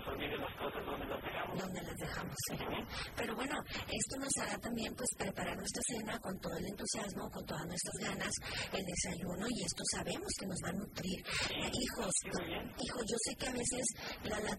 donde las dejamos, ¿sí? Pero bueno, esto nos hará también pues preparar nuestra cena con todo el entusiasmo, con todas nuestras ganas, el desayuno, y esto sabemos que nos va a nutrir. Hijos, yo sé que a veces la